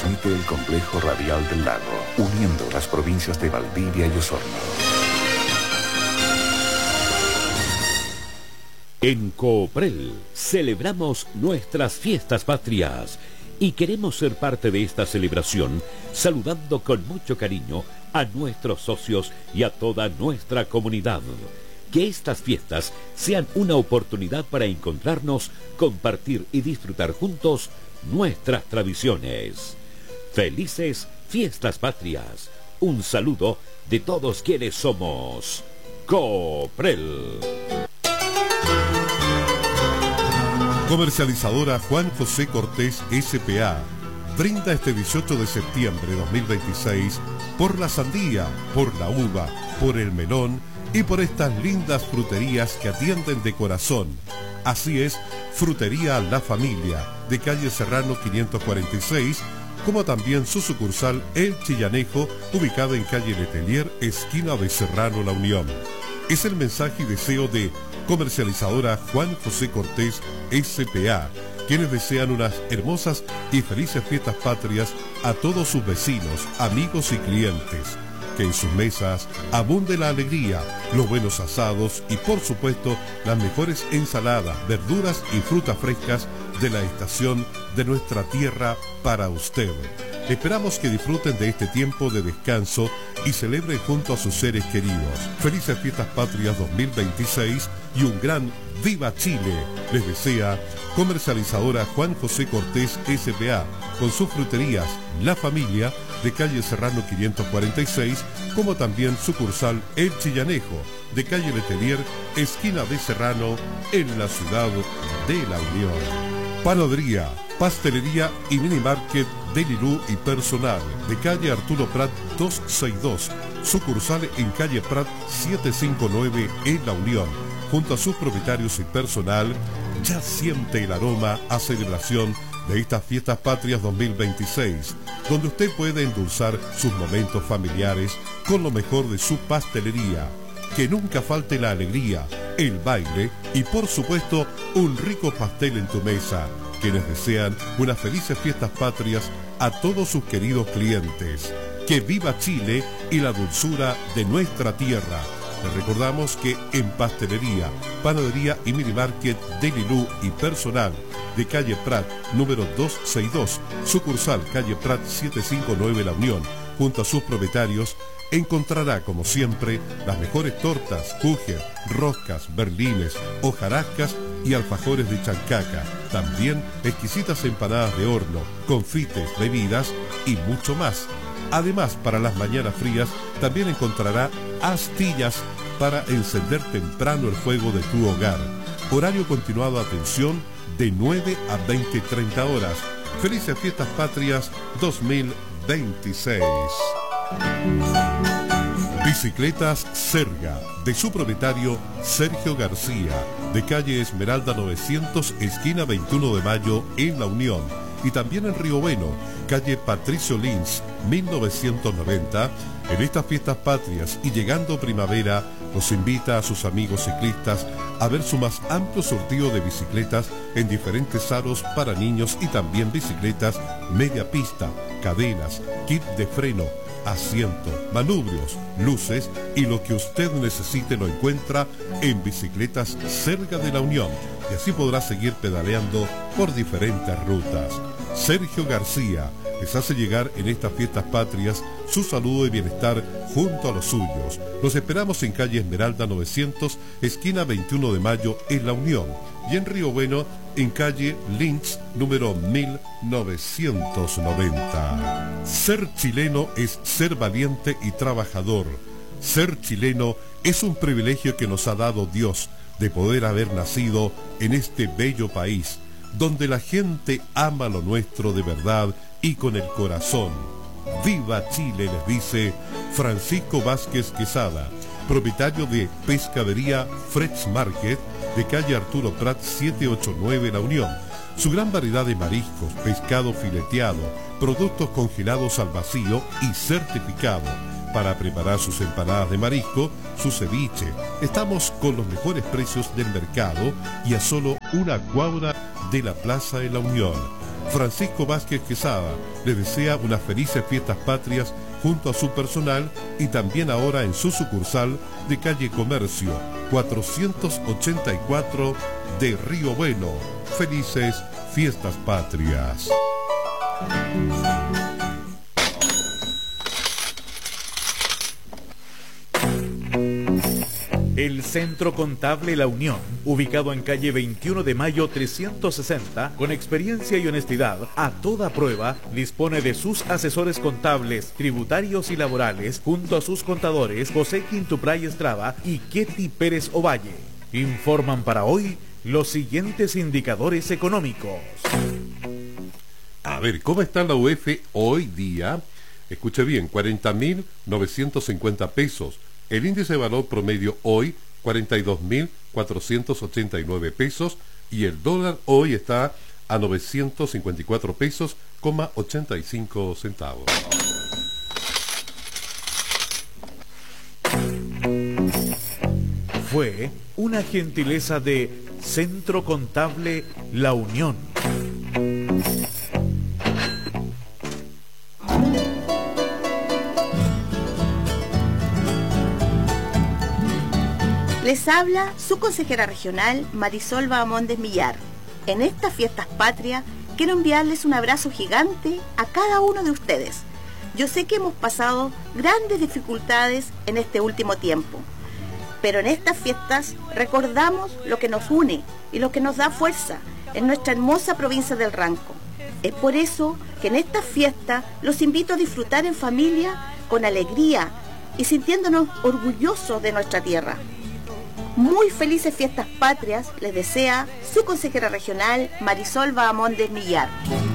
transmite el complejo radial del lago, uniendo las provincias de Valdivia y Osorno. En Cooprel celebramos nuestras fiestas patrias y queremos ser parte de esta celebración saludando con mucho cariño a nuestros socios y a toda nuestra comunidad. Que estas fiestas sean una oportunidad para encontrarnos, compartir y disfrutar juntos nuestras tradiciones. Felices fiestas patrias. Un saludo de todos quienes somos Cooprel. Comercializadora Juan José Cortés S.p.A. brinda este 18 de septiembre de 2026 por la sandía, por la uva, por el melón y por estas lindas fruterías que atienden de corazón. Así es, Frutería La Familia, de calle Serrano 546, como también su sucursal El Chillanejo, ubicada en calle Letelier, esquina de Serrano La Unión. Es el mensaje y deseo de Comercializadora Juan José Cortés S.p.A., quienes desean unas hermosas y felices fiestas patrias a todos sus vecinos, amigos y clientes. Que en sus mesas abunde la alegría, los buenos asados y por supuesto las mejores ensaladas, verduras y frutas frescas de la estación de nuestra tierra para usted. Esperamos que disfruten de este tiempo de descanso y celebren junto a sus seres queridos. Felices Fiestas Patrias 2026 y un gran ¡Viva Chile! Les desea Comercializadora Juan José Cortés S.p.A. con sus fruterías La Familia, de calle Serrano 546, como también sucursal El Chillanejo, de calle Letelier, esquina de Serrano, en la ciudad de La Unión. Panadería, pastelería y mini market de Lilú y personal, de calle Arturo Prat 262, sucursal en calle Prat 759 en La Unión, junto a sus propietarios y personal. Ya siente el aroma a celebración de estas fiestas patrias 2026, donde usted puede endulzar sus momentos familiares con lo mejor de su pastelería. Que nunca falte la alegría, el baile y por supuesto un rico pastel en tu mesa. Quienes desean unas felices fiestas patrias a todos sus queridos clientes. Que viva Chile y la dulzura de nuestra tierra. Les recordamos que en pastelería, panadería y mini market de Lilú y personal, de calle Prat número 262, sucursal calle Prat 759 La Unión, junto a sus propietarios, encontrará como siempre las mejores tortas, kuchen, roscas, berlines, hojarascas y alfajores de chancaca. También exquisitas empanadas de horno, confites, bebidas y mucho más. Además, para las mañanas frías también encontrará astillas para encender temprano el fuego de tu hogar. Horario continuado, atención, de 9 a 20:30 horas. Felices Fiestas Patrias 2026. Bicicletas Serga, de su propietario Sergio García, de calle Esmeralda 900, esquina 21 de Mayo en La Unión. Y también en Río Bueno, calle Patricio Lins, 1990. En estas fiestas patrias y llegando primavera, nos invita a sus amigos ciclistas a ver su más amplio surtido de bicicletas en diferentes aros para niños y también bicicletas media pista, cadenas, kit de freno, asiento, manubrios, luces y lo que usted necesite lo encuentra en Bicicletas Serga de La Unión, y así podrá seguir pedaleando por diferentes rutas. Sergio García les hace llegar en estas fiestas patrias su saludo y bienestar junto a los suyos. Los esperamos en calle Esmeralda 900, esquina 21 de Mayo en La Unión, y en Río Bueno en calle Lynch número 1990. Ser chileno es ser valiente y trabajador. Ser chileno es un privilegio que nos ha dado Dios de poder haber nacido en este bello país, donde la gente ama lo nuestro de verdad y con el corazón. ¡Viva Chile!, les dice Francisco Vázquez Quesada, propietario de Pescadería Fresh Market, de calle Arturo Prat 789 La Unión. Su gran variedad de mariscos, pescado fileteado, productos congelados al vacío y certificado. Para preparar sus empanadas de marisco, su ceviche. Estamos con los mejores precios del mercado y a solo una cuadra de la Plaza de La Unión. Francisco Vázquez Quesada le desea unas felices fiestas patrias junto a su personal y también ahora en su sucursal de calle Comercio 484 de Río Bueno. Felices fiestas patrias. El Centro Contable La Unión, ubicado en calle 21 de Mayo 360, con experiencia y honestidad a toda prueba, dispone de sus asesores contables, tributarios y laborales, junto a sus contadores José Quintupray Estrada y Ketty Pérez Ovalle. Informan para hoy los siguientes indicadores económicos. A ver, ¿cómo está la UF hoy día? Escuche bien, 40.950 pesos. El índice de valor promedio hoy, 42.489 pesos. Y el dólar hoy está a 954 pesos, 85 centavos. Fue una gentileza de Centro Contable La Unión. Les habla su consejera regional Marisol Bahamondes Millar. En estas fiestas patrias quiero enviarles un abrazo gigante a cada uno de ustedes. Yo sé que hemos pasado grandes dificultades en este último tiempo, pero en estas fiestas recordamos lo que nos une y lo que nos da fuerza en nuestra hermosa provincia del Ranco. Es por eso que en estas fiestas los invito a disfrutar en familia, con alegría y sintiéndonos orgullosos de nuestra tierra. Muy felices fiestas patrias les desea su consejera regional Marisol Bahamondes Millar.